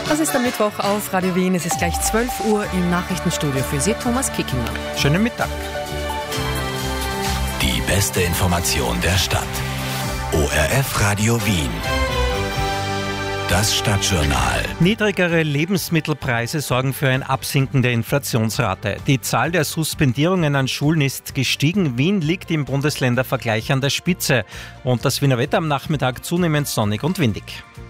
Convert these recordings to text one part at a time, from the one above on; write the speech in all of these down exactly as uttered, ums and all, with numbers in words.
Das ist am Mittwoch auf Radio Wien. Es ist gleich zwölf Uhr im Nachrichtenstudio für Sie, Thomas Kickinger. Schönen Mittag. Die beste Information der Stadt. O R F Radio Wien. Das Stadtjournal. Niedrigere Lebensmittelpreise sorgen für ein Absinken der Inflationsrate. Die Zahl der Suspendierungen an Schulen ist gestiegen. Wien liegt im Bundesländervergleich an der Spitze. Und das Wiener Wetter am Nachmittag zunehmend sonnig und windig.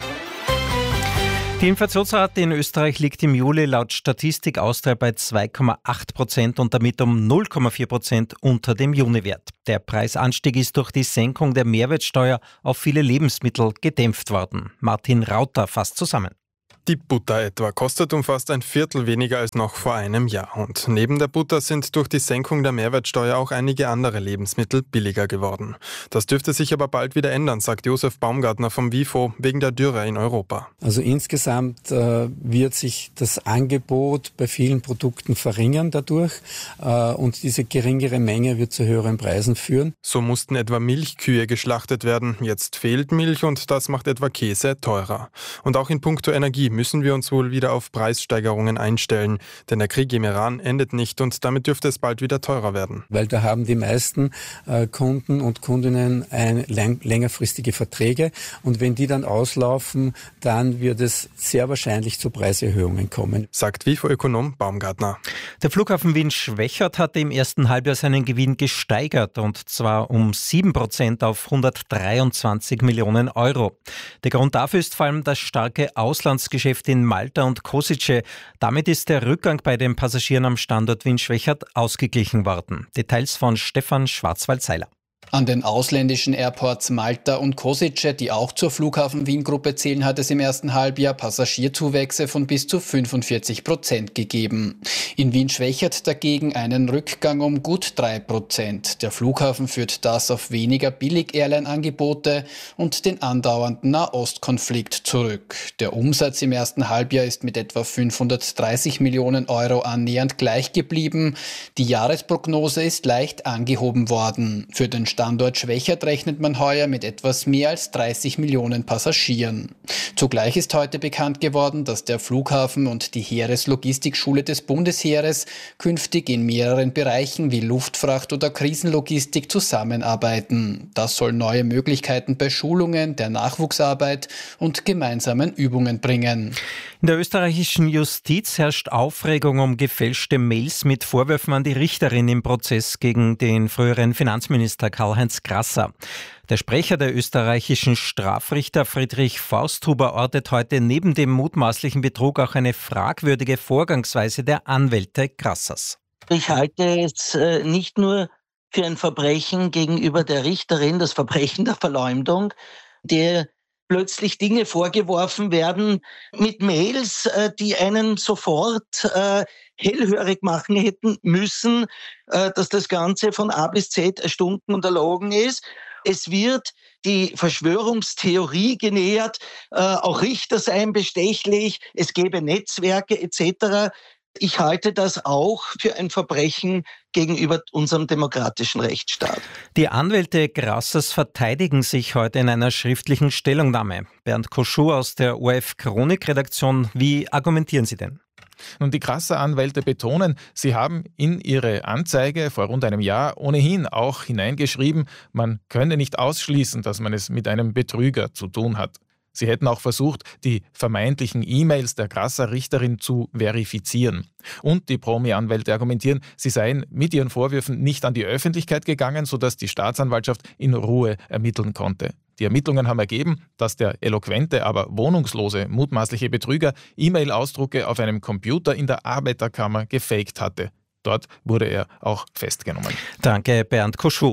Die Inflationsrate in Österreich liegt im Juli laut Statistik Austria bei zwei Komma acht Prozent und damit um null Komma vier Prozent unter dem Juniwert. Der Preisanstieg ist durch die Senkung der Mehrwertsteuer auf viele Lebensmittel gedämpft worden. Martin Rauter fasst zusammen. Die Butter etwa kostet um fast ein Viertel weniger als noch vor einem Jahr. Und neben der Butter sind durch die Senkung der Mehrwertsteuer auch einige andere Lebensmittel billiger geworden. Das dürfte sich aber bald wieder ändern, sagt Josef Baumgartner vom WIFO, wegen der Dürre in Europa. Also insgesamt äh, wird sich das Angebot bei vielen Produkten verringern dadurch äh, und diese geringere Menge wird zu höheren Preisen führen. So mussten etwa Milchkühe geschlachtet werden. Jetzt fehlt Milch und das macht etwa Käse teurer. Und auch in puncto Energie müssen wir uns wohl wieder auf Preissteigerungen einstellen. Denn der Krieg im Iran endet nicht und damit dürfte es bald wieder teurer werden. Weil da haben die meisten äh, Kunden und Kundinnen ein, lang, längerfristige Verträge und wenn die dann auslaufen, dann wird es sehr wahrscheinlich zu Preiserhöhungen kommen. Sagt WIFO-Ökonom Baumgartner. Der Flughafen Wien-Schwechat hatte im ersten Halbjahr seinen Gewinn gesteigert und zwar um sieben Prozent auf hundertdreiundzwanzig Millionen Euro. Der Grund dafür ist vor allem das starke Auslandsgeschäft in Malta und Kosice. Damit ist der Rückgang bei den Passagieren am Standort Wien-Schwechat ausgeglichen worden. Details von Stefan Schwarzwald-Seiler. An den ausländischen Airports Malta und Kosice, die auch zur Flughafen Wien-Gruppe zählen, hat es im ersten Halbjahr Passagierzuwächse von bis zu fünfundvierzig Prozent gegeben. In Wien-Schwechat dagegen einen Rückgang um gut drei Prozent. Der Flughafen führt das auf weniger Billig-Airline-Angebote und den andauernden Nahostkonflikt zurück. Der Umsatz im ersten Halbjahr ist mit etwa fünfhundertdreißig Millionen Euro annähernd gleich geblieben. Die Jahresprognose ist leicht angehoben worden. Für den Standort Schwechat rechnet man heuer mit etwas mehr als dreißig Millionen Passagieren. Zugleich ist heute bekannt geworden, dass der Flughafen und die Heereslogistikschule des Bundesheeres künftig in mehreren Bereichen wie Luftfracht oder Krisenlogistik zusammenarbeiten. Das soll neue Möglichkeiten bei Schulungen, der Nachwuchsarbeit und gemeinsamen Übungen bringen. In der österreichischen Justiz herrscht Aufregung um gefälschte Mails mit Vorwürfen an die Richterin im Prozess gegen den früheren Finanzminister Karl-Heinz Grasser. Der Sprecher der österreichischen Strafrichter Friedrich Forsthuber ortet heute neben dem mutmaßlichen Betrug auch eine fragwürdige Vorgangsweise der Anwälte Grassers. Ich halte es äh, nicht nur für ein Verbrechen gegenüber der Richterin, das Verbrechen der Verleumdung, der plötzlich Dinge vorgeworfen werden mit Mails, äh, die einen sofort äh, hellhörig machen hätten müssen, äh, dass das Ganze von A bis Z erstunken und erlogen ist. Es wird die Verschwörungstheorie genährt, äh, auch Richter seien bestechlich, es gäbe Netzwerke et cetera. Ich halte das auch für ein Verbrechen gegenüber unserem demokratischen Rechtsstaat. Die Anwälte Grassers verteidigen sich heute in einer schriftlichen Stellungnahme. Bernd Koschur aus der O R F-Chronik-Redaktion, wie argumentieren Sie denn? Nun, die Grasser-Anwälte betonen, sie haben in ihre Anzeige vor rund einem Jahr ohnehin auch hineingeschrieben, man könne nicht ausschließen, dass man es mit einem Betrüger zu tun hat. Sie hätten auch versucht, die vermeintlichen E-Mails der Grasser-Richterin zu verifizieren. Und die Promi-Anwälte argumentieren, sie seien mit ihren Vorwürfen nicht an die Öffentlichkeit gegangen, sodass die Staatsanwaltschaft in Ruhe ermitteln konnte. Die Ermittlungen haben ergeben, dass der eloquente, aber wohnungslose mutmaßliche Betrüger E-Mail-Ausdrucke auf einem Computer in der Arbeiterkammer gefaked hatte. Dort wurde er auch festgenommen. Danke, Bernd Koschur.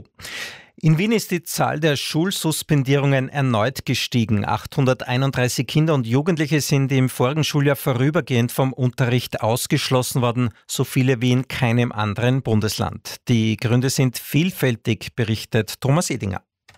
In Wien ist die Zahl der Schulsuspendierungen erneut gestiegen. achthunderteinunddreißig Kinder und Jugendliche sind im vorigen Schuljahr vorübergehend vom Unterricht ausgeschlossen worden, so viele wie in keinem anderen Bundesland. Die Gründe sind vielfältig, berichtet Thomas Edinger.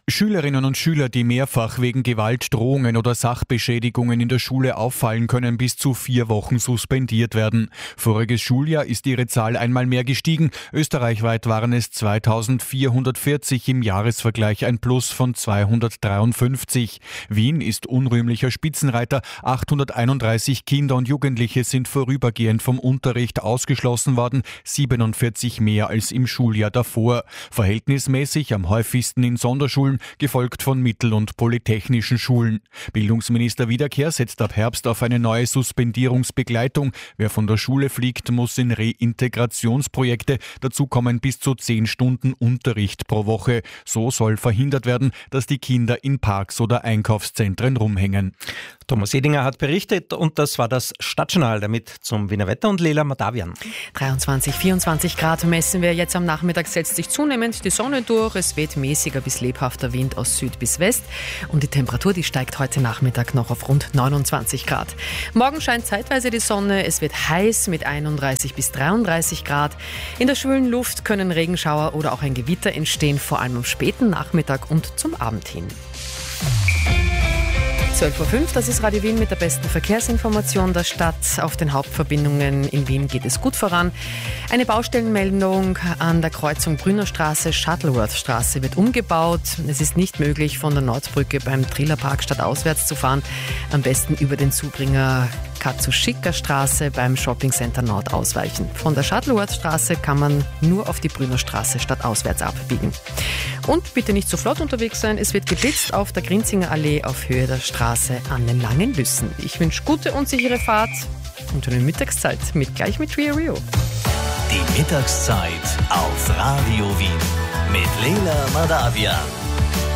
Schülerinnen und Schüler, die mehrfach wegen Gewalt, Drohungen oder Sachbeschädigungen in der Schule auffallen, können bis zu vier Wochen suspendiert werden. Voriges Schuljahr ist ihre Zahl einmal mehr gestiegen. Österreichweit waren es zweitausendvierhundertvierzig, im Jahresvergleich ein Plus von zweihundertdreiundfünfzig. Wien ist unrühmlicher Spitzenreiter. achthunderteinunddreißig Kinder und Jugendliche sind vorübergehend vom Unterricht ausgeschlossen worden, siebenundvierzig mehr als im Schuljahr davor. Verhältnismäßig am häufigsten in Sonderschulen, gefolgt von mittel- und polytechnischen Schulen. Bildungsminister Wiederkehr setzt ab Herbst auf eine neue Suspendierungsbegleitung. Wer von der Schule fliegt, muss in Reintegrationsprojekte. Dazu kommen bis zu zehn Stunden Unterricht pro Woche. So soll verhindert werden, dass die Kinder in Parks oder Einkaufszentren rumhängen. Thomas Edinger hat berichtet und das war das Stadtjournal. Damit zum Wiener Wetter und Lela Madavian. dreiundzwanzig, vierundzwanzig Grad messen wir jetzt am Nachmittag, setzt sich zunehmend die Sonne durch. Es weht mäßiger bis lebhafter Wind aus Süd bis West und die Temperatur, die steigt heute Nachmittag noch auf rund neunundzwanzig Grad. Morgen scheint zeitweise die Sonne, es wird heiß mit einunddreißig bis dreiunddreißig Grad. In der schwülen Luft können Regenschauer oder auch ein Gewitter entstehen, vor allem am späten Nachmittag und zum Abend hin. zwölf Uhr fünf, das ist Radio Wien mit der besten Verkehrsinformation der Stadt. Auf den Hauptverbindungen in Wien geht es gut voran. Eine Baustellenmeldung an der Kreuzung Brünnerstraße, Shuttleworth-Straße wird umgebaut. Es ist nicht möglich, von der Nordbrücke beim Trillerpark stadtauswärts zu fahren. Am besten über den Zubringer Katzuschika-Straße beim Shoppingcenter Nord ausweichen. Von der Shuttleworth-Straße kann man nur auf die Brünnerstraße stadtauswärts abbiegen. Und bitte nicht so flott unterwegs sein, es wird geblitzt auf der Grinzinger Allee auf Höhe der Straße an den Langen Lüssen. Ich wünsche gute und sichere Fahrt und eine Mittagszeit mit gleich mit Rio Rio. Die Mittagszeit auf Radio Wien mit Lela Madavian.